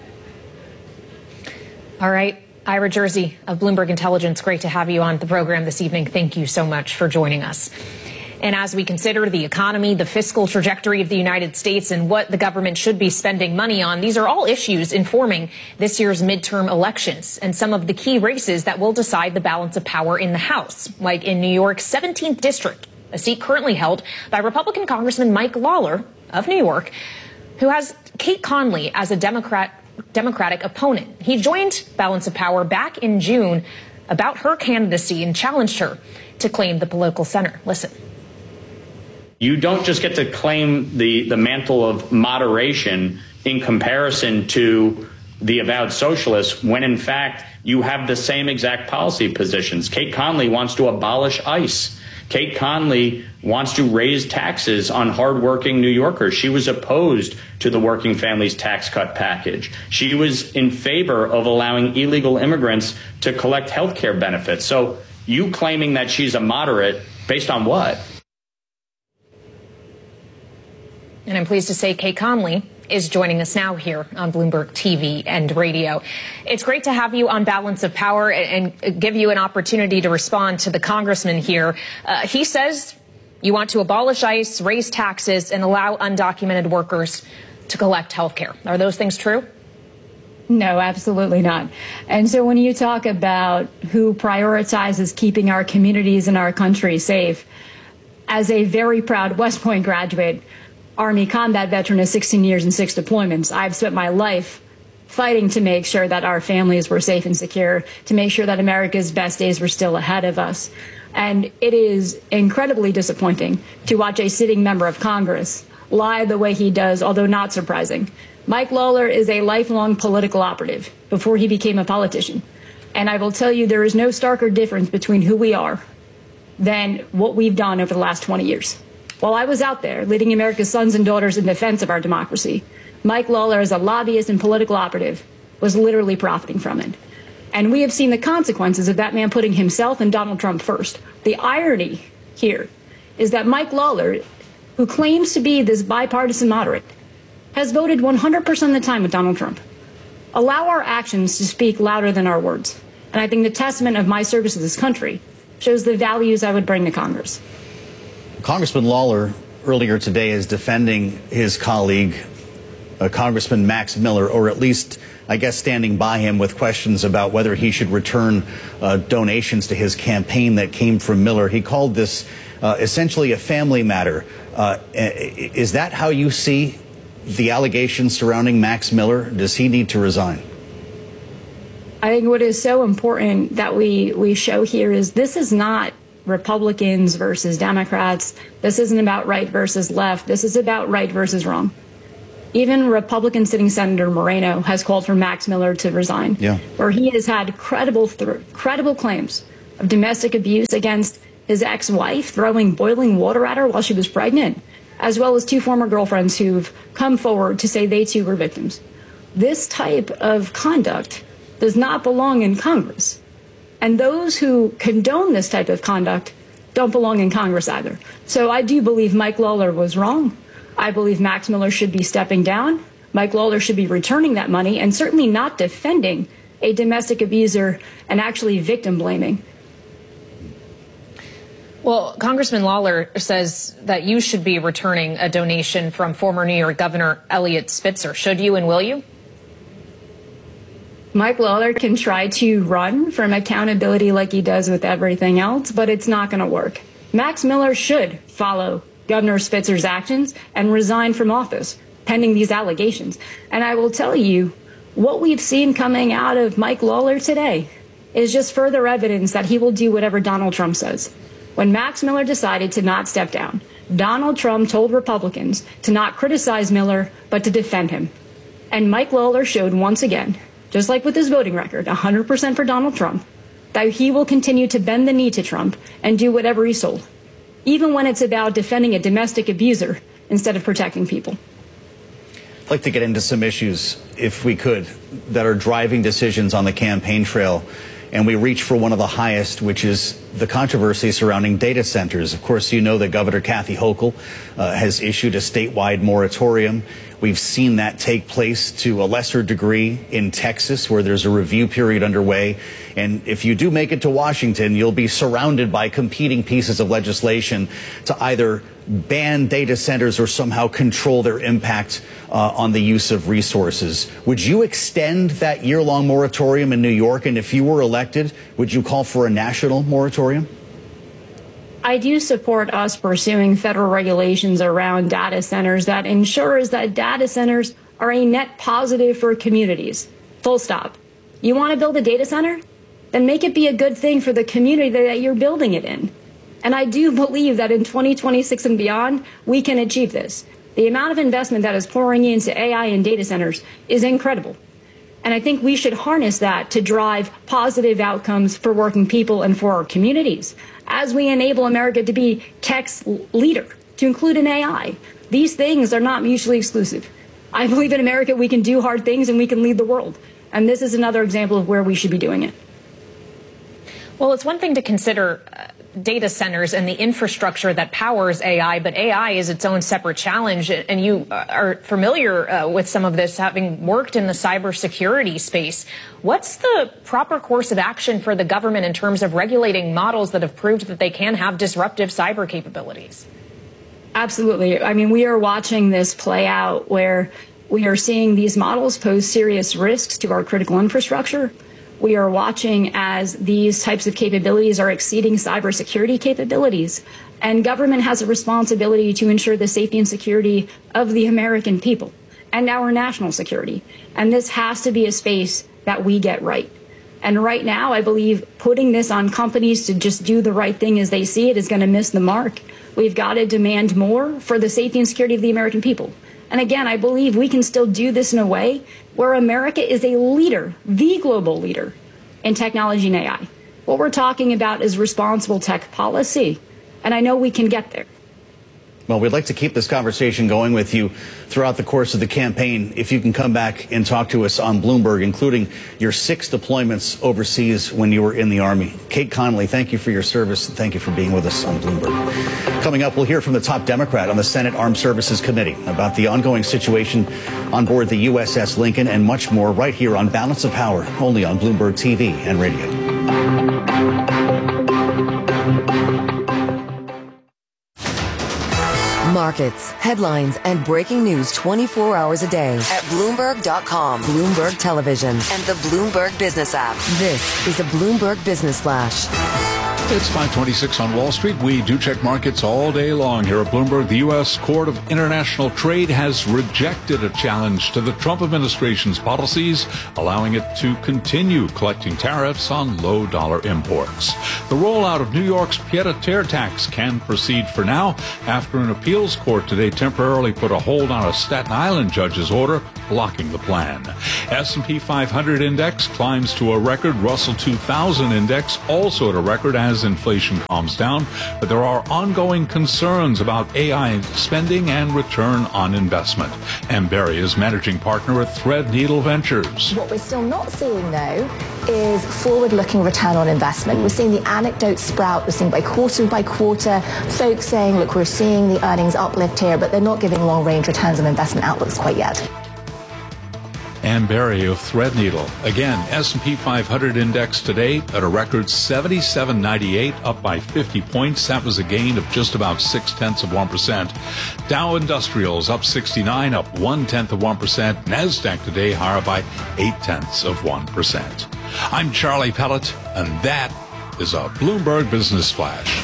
Speaker 11: All right. Ira Jersey of Bloomberg Intelligence, great to have you on the program this evening. Thank you so much for joining us. And as we consider the economy, the fiscal trajectory of the United States, and what the government should be spending money on, these are all issues informing this year's midterm elections and some of the key races that will decide the balance of power in the House, like in New York's seventeenth district, a seat currently held by Republican Congressman Mike Lawler of New York, who has Kate Conley as a Democrat Democratic opponent. He joined Balance of Power back in June about her candidacy and challenged her to claim the political center. Listen.
Speaker 16: You don't just get to claim the, the mantle of moderation in comparison to the avowed socialists when, in fact, you have the same exact policy positions. Kate Conley wants to abolish ICE. Kate Conley wants to raise taxes on hardworking New Yorkers. She was opposed to the working families tax cut package. She was in favor of allowing illegal immigrants to collect health care benefits. So you claiming that she's a moderate based on what?
Speaker 11: And I'm pleased to say Kate Conley is joining us now here on Bloomberg T V and radio. It's great to have you on Balance of Power and, and give you an opportunity to respond to the congressman here. Uh, he says you want to abolish ICE, raise taxes, and allow undocumented workers to collect health care. Are those things true?
Speaker 17: No, absolutely not. And so when you talk about who prioritizes keeping our communities and our country safe, as a very proud West Point graduate, Army combat veteran of sixteen years and six deployments, I've spent my life fighting to make sure that our families were safe and secure, to make sure that America's best days were still ahead of us. And it is incredibly disappointing to watch a sitting member of Congress lie the way he does, although not surprising. Mike Lawler is a lifelong political operative before he became a politician. And I will tell you, there is no starker difference between who we are than what we've done over the last twenty years. While I was out there leading America's sons and daughters in defense of our democracy, Mike Lawler, as a lobbyist and political operative, was literally profiting from it. And we have seen the consequences of that man putting himself and Donald Trump first. The irony here is that Mike Lawler, who claims to be this bipartisan moderate, has voted one hundred percent of the time with Donald Trump. Allow our actions to speak louder than our words. And I think the testament of my service to this country shows the values I would bring to Congress.
Speaker 12: Congressman Lawler earlier today is defending his colleague, uh, Congressman Max Miller, or at least, I guess, standing by him with questions about whether he should return uh, donations to his campaign that came from Miller. He called this uh, essentially a family matter. Uh, is that how you see the allegations surrounding Max Miller? Does he need to resign?
Speaker 17: I think what is so important that we, we show here is this is not Republicans versus Democrats. This isn't about right versus left. This is about right versus wrong. Even Republican sitting Senator Moreno has called for Max Miller to resign, yeah. where he has had credible, th- credible claims of domestic abuse against his ex-wife, throwing boiling water at her while she was pregnant, as well as two former girlfriends who've come forward to say they too were victims. This type of conduct does not belong in Congress. And those who condone this type of conduct don't belong in Congress either. So I do believe Mike Lawler was wrong. I believe Max Miller should be stepping down. Mike Lawler should be returning that money and certainly not defending a domestic abuser and actually victim blaming.
Speaker 11: Well, Congressman Lawler says that you should be returning a donation from former New York Governor Eliot Spitzer. Should you and will you?
Speaker 17: Mike Lawler can try to run from accountability like he does with everything else, but it's not going to work. Max Miller should follow Governor Spitzer's actions and resign from office pending these allegations. And I will tell you, what we've seen coming out of Mike Lawler today is just further evidence that he will do whatever Donald Trump says. When Max Miller decided to not step down, Donald Trump told Republicans to not criticize Miller, but to defend him. And Mike Lawler showed once again, just like with his voting record, one hundred percent for Donald Trump, that he will continue to bend the knee to Trump and do whatever he's told, even when it's about defending a domestic abuser instead of protecting people.
Speaker 12: I'd like to get into some issues, if we could, that are driving decisions on the campaign trail. And we reach for one of the highest, which is the controversy surrounding data centers. Of course, you know that Governor Kathy Hochul uh, has issued a statewide moratorium. We've seen that take place to a lesser degree in Texas, where there's a review period underway. And if you do make it to Washington, you'll be surrounded by competing pieces of legislation to either ban data centers or somehow control their impact uh, on the use of resources. Would you extend that year-long moratorium in New York? And if you were elected, would you call for a national moratorium?
Speaker 17: I do support us pursuing federal regulations around data centers that ensures that data centers are a net positive for communities. Full stop. You want to build a data center? Then make it be a good thing for the community that you're building it in. And I do believe that in twenty twenty-six and beyond, we can achieve this. The amount of investment that is pouring into A I and data centers is incredible. And I think we should harness that to drive positive outcomes for working people and for our communities as we enable America to be tech's leader, to include an A I. These things are not mutually exclusive. I believe in America we can do hard things and we can lead the world. And this is another example of where we should be doing it.
Speaker 11: Well, it's one thing to consider uh, data centers and the infrastructure that powers A I, but A I is its own separate challenge. And you are familiar uh, with some of this, having worked in the cybersecurity space. What's the proper course of action for the government in terms of regulating models that have proved that they can have disruptive cyber capabilities?
Speaker 17: Absolutely. I mean, we are watching this play out where we are seeing these models pose serious risks to our critical infrastructure. We are watching as these types of capabilities are exceeding cybersecurity capabilities. And government has a responsibility to ensure the safety and security of the American people and our national security. And this has to be a space that we get right. And right now, I believe putting this on companies to just do the right thing as they see it is going to miss the mark. We've got to demand more for the safety and security of the American people. And again, I believe we can still do this in a way where America is a leader, the global leader in technology and A I. What we're talking about is responsible tech policy. And I know we can get there.
Speaker 12: Well, we'd like to keep this conversation going with you throughout the course of the campaign. If you can come back and talk to us on Bloomberg, including your six deployments overseas when you were in the Army. Kate Connolly, thank you for your service. And thank you for being with us on Bloomberg. Coming up, we'll hear from the top Democrat on the Senate Armed Services Committee about the ongoing situation on board the U S S Lincoln and much more right here on Balance of Power, only on Bloomberg T V and radio.
Speaker 4: Markets, headlines, and breaking news twenty-four hours a day at Bloomberg dot com, Bloomberg Television, and the Bloomberg Business app. This is a Bloomberg Business Flash.
Speaker 18: It's five twenty-six on Wall Street. We do check markets all day long here at Bloomberg. The U S Court of International Trade has rejected a challenge to the Trump administration's policies, allowing it to continue collecting tariffs on low-dollar imports. The rollout of New York's pied-à-terre tax can proceed for now after an appeals court today temporarily put a hold on a Staten Island judge's order blocking the plan. S and P five hundred index climbs to a record. Russell two thousand index also at a record as inflation calms down, but there are ongoing concerns about A I spending and return on investment. Ann Berry is managing partner at Threadneedle Ventures.
Speaker 19: What we're still not seeing, though, is forward-looking return on investment. We're seeing the anecdotes sprout. We're seeing by quarter by quarter folks saying, look, we're seeing the earnings uplift here, but they're not giving long-range returns on investment outlooks quite yet.
Speaker 18: Ann Berry of Threadneedle. Again, S and P five hundred index today at a record seventy-seven ninety-eight, up by fifty points. That was a gain of just about six-tenths of one percent. Dow Industrials up sixty-nine, up one-tenth of one percent. NASDAQ today higher by eight-tenths of one percent. I'm Charlie Pellet, and that is a Bloomberg Business Flash.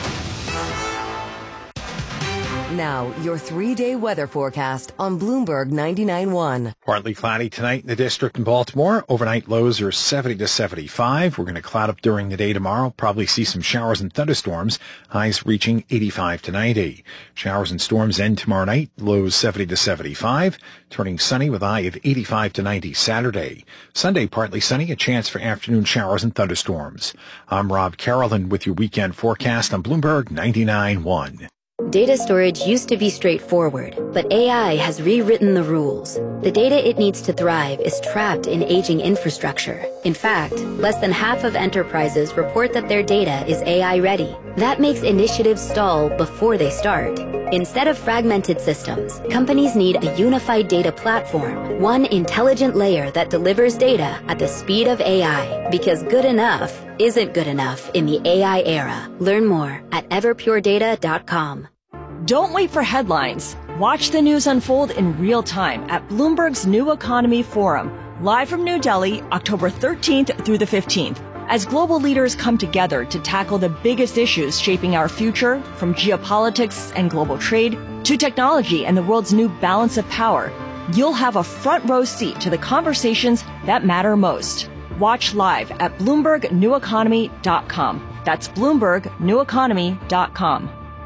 Speaker 4: Now, your three-day weather forecast on Bloomberg ninety-nine point one.
Speaker 8: Partly cloudy tonight in the district in Baltimore. Overnight lows are seventy to seventy-five. We're going to cloud up during the day tomorrow. Probably see some showers and thunderstorms. Highs reaching eighty-five to ninety. Showers and storms end tomorrow night. Lows seventy to seventy-five. Turning sunny with a high of eighty-five to ninety Saturday. Sunday, partly sunny. A chance for afternoon showers and thunderstorms. I'm Rob Carrollton with your weekend forecast on Bloomberg ninety-nine point one.
Speaker 20: Data storage used to be straightforward, but A I has rewritten the rules. The data it needs to thrive is trapped in aging infrastructure. In fact, less than half of enterprises report that their data is A I ready. That makes initiatives stall before they start. Instead of fragmented systems, companies need a unified data platform, one intelligent layer that delivers data at the speed of A I. Because good enough isn't good enough in the A I era. Learn more at everpure data dot com.
Speaker 21: Don't wait for headlines. Watch the news unfold in real time at Bloomberg's New Economy Forum, live from New Delhi, October thirteenth through the fifteenth. As global leaders come together to tackle the biggest issues shaping our future, from geopolitics and global trade to technology and the world's new balance of power, you'll have a front row seat to the conversations that matter most. Watch live at Bloomberg New Economy dot com. That's Bloomberg New Economy dot com.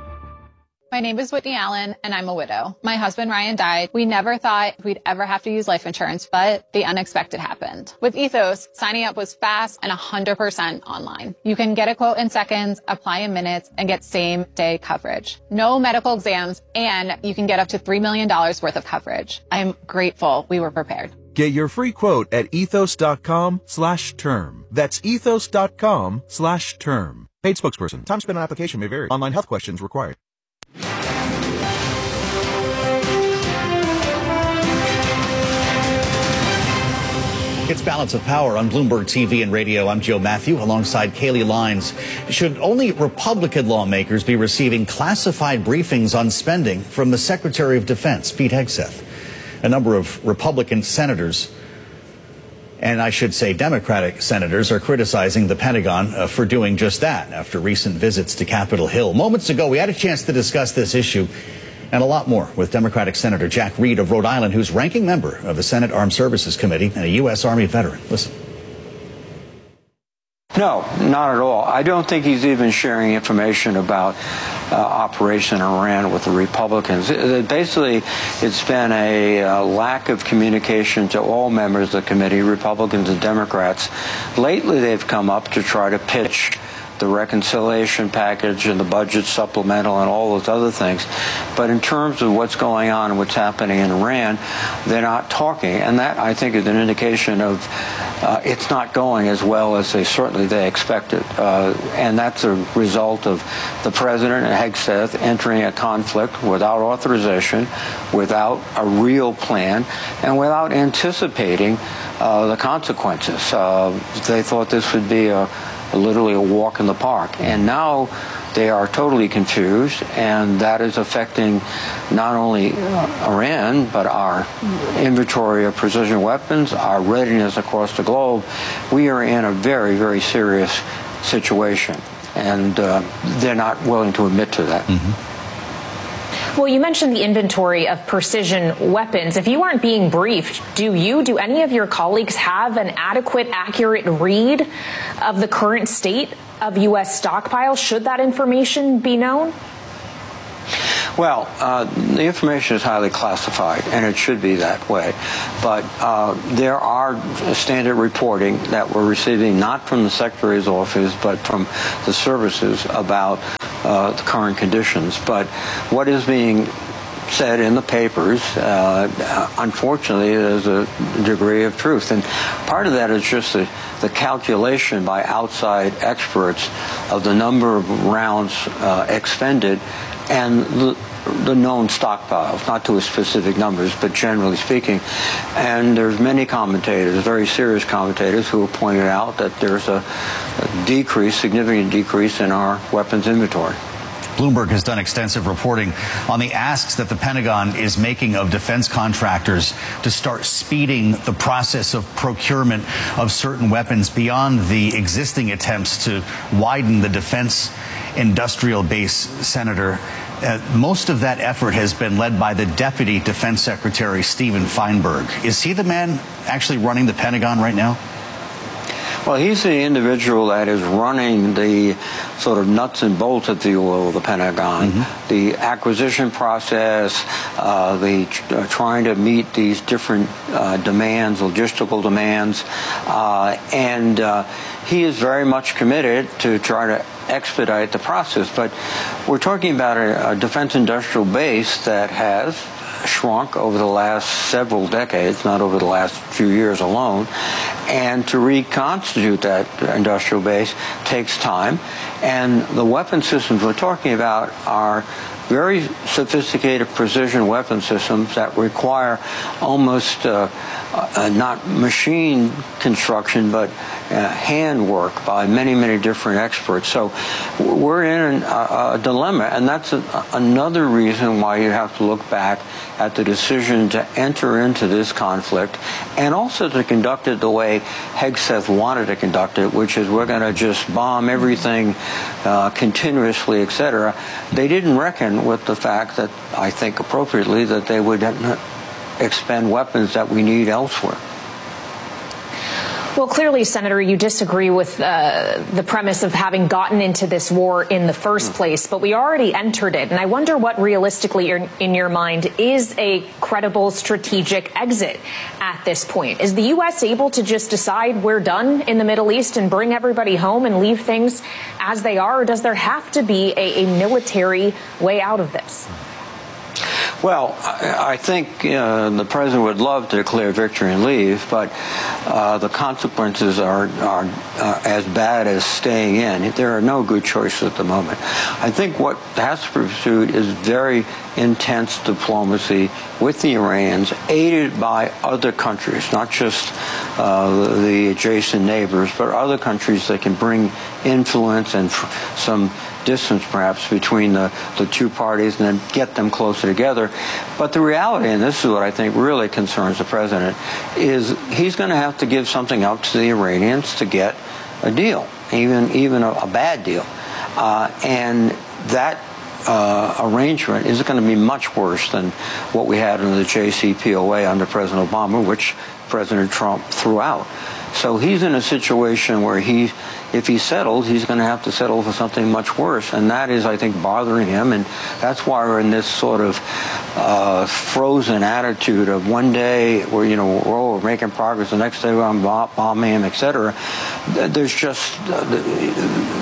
Speaker 22: My name is Whitney Allen, and I'm a widow. My husband, Ryan, died. We never thought we'd ever have to use life insurance, but the unexpected happened. With Ethos, signing up was fast and one hundred percent online. You can get a quote in seconds, apply in minutes, and get same-day coverage. No medical exams, and you can get up to three million dollars worth of coverage. I'm grateful we were prepared.
Speaker 23: Get your free quote at ethos.com slash term. That's ethos.com slash term. Paid spokesperson. Time spent on application may vary. Online health questions required.
Speaker 12: It's Balance of Power on Bloomberg T V and radio. I'm Joe Matthew alongside Kaylee Lines. Should only Republican lawmakers be receiving classified briefings on spending from the Secretary of Defense, Pete Hegseth? A number of Republican senators, and I should say Democratic senators, are criticizing the Pentagon uh, for doing just that after recent visits to Capitol Hill. Moments ago, we had a chance to discuss this issue and a lot more with Democratic Senator Jack Reed of Rhode Island, who's ranking member of the Senate Armed Services Committee and a U S Army veteran. Listen.
Speaker 24: No, not at all. I don't think he's even sharing information about uh, Operation Iran with the Republicans. It, basically, it's been a uh, lack of communication to all members of the committee, Republicans and Democrats. Lately, they've come up to try to pitch the reconciliation package and the budget supplemental and all those other things. But in terms of what's going on and what's happening in Iran, they're not talking. And that, I think, is an indication of uh, it's not going as well as they certainly they expected. Uh, and that's a result of the president and Hegseth entering a conflict without authorization, without a real plan, and without anticipating uh, the consequences. Uh, they thought this would be a, a literally a walk in the park. And now they are totally confused, and that is affecting not only Iran, but our inventory of precision weapons, our readiness across the globe. We are in a very, very serious situation, and uh, they're not willing to admit to that.
Speaker 12: Mm-hmm.
Speaker 11: Well, you mentioned the inventory of precision weapons. If you aren't being briefed, do you, do any of your colleagues have an adequate, accurate read of the current state of U S stockpiles? Should that information be known?
Speaker 24: Well, uh, the information is highly classified, and it should be that way. But uh, there are standard reporting that we're receiving, not from the Secretary's office, but from the services about uh, the current conditions. But what is being said in the papers, uh, unfortunately, there's a degree of truth. And part of that is just the, the calculation by outside experts of the number of rounds uh, expended and the, the known stockpiles, not to a specific numbers, but generally speaking. And there's many commentators, very serious commentators, who have pointed out that there's a, a decrease, significant decrease in our weapons inventory.
Speaker 12: Bloomberg has done extensive reporting on the asks that the Pentagon is making of defense contractors to start speeding the process of procurement of certain weapons beyond the existing attempts to widen the defense industrial base, Senator. Uh, most of that effort has been led by the Deputy Defense Secretary, Stephen Feinberg. Is he the man actually running the Pentagon right now?
Speaker 24: Well, he's the individual that is running the sort of nuts and bolts, if you will, of the Pentagon, mm-hmm. the acquisition process, uh, the uh, trying to meet these different uh, demands, logistical demands, uh, and uh, he is very much committed to try to expedite the process. But we're talking about a, a defense industrial base that has shrunk over the last several decades, not over the last few years alone. And to reconstitute that industrial base takes time. And the weapon systems we're talking about are very sophisticated precision weapon systems that require almost uh, uh, not machine construction, but uh, handwork by many, many different experts. So we're in a, a dilemma, and that's a, another reason why you have to look back at the decision to enter into this conflict, and also to conduct it the way Hegseth wanted to conduct it, which is we're going to just bomb everything uh, continuously, et cetera. They didn't reckon with the fact that, I think appropriately, that they would expend weapons that we need elsewhere.
Speaker 11: Well, clearly, Senator, you disagree with uh, the premise of having gotten into this war in the first place, but we already entered it. And I wonder what realistically, in your mind, is a credible strategic exit at this point. Is the U S able to just decide we're done in the Middle East and bring everybody home and leave things as they are, or does there have to be a, a military way out of this?
Speaker 24: Well, I think uh, the president would love to declare victory and leave, but uh, the consequences are, are uh, as bad as staying in. There are no good choices at the moment. I think what has to be pursued is very intense diplomacy with the Iranians, aided by other countries, not just uh, the adjacent neighbors, but other countries that can bring influence and f- some distance perhaps between the, the two parties, and then get them closer together. But the reality, and this is what I think really concerns the president, is he's going to have to give something up to the Iranians to get a deal, even even a, a bad deal. Uh, and that uh, arrangement is going to be much worse than what we had in the J C P O A under President Obama, which President Trump threw out. So he's in a situation where he, if he settles, he's going to have to settle for something much worse. And that is, I think, bothering him. And that's why we're in this sort of uh, frozen attitude of one day we're, you know, oh, we're making progress, the next day we're bombing him, et cetera. There's just, uh,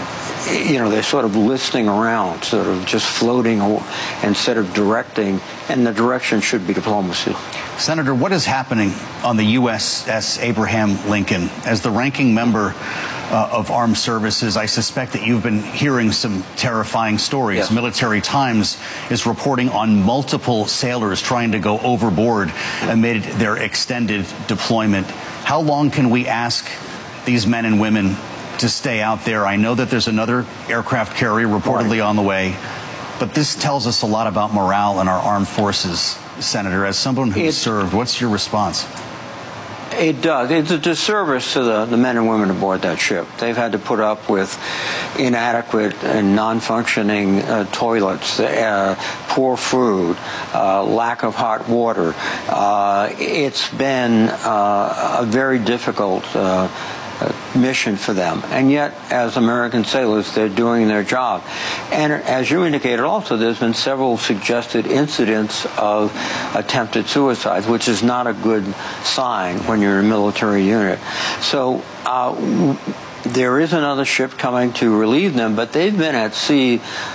Speaker 24: you know, they're sort of listing around, sort of just floating instead of directing, and the direction should be diplomacy.
Speaker 12: Senator, what is happening on the U S S Abraham Lincoln? As the ranking member uh, of Armed Services, I suspect that you've been hearing some terrifying stories. Yes. Military Times is reporting on multiple sailors trying to go overboard amid their extended deployment. How long can we ask these men and women to stay out there? I know that there's another aircraft carrier reportedly on the way, but this tells us a lot about morale in our armed forces. Senator, as someone who's served, what's your response?
Speaker 24: It does. It's a disservice to the, the men and women aboard that ship. They've had to put up with inadequate and non-functioning uh, toilets, uh, poor food, uh, lack of hot water. Uh, it's been uh, a very difficult uh, mission for them, and yet as American sailors they're doing their job. And as you indicated also, there's been several suggested incidents of attempted suicides, which is not a good sign when you're in a military unit. So uh, there is another ship coming to relieve them, but they've been at sea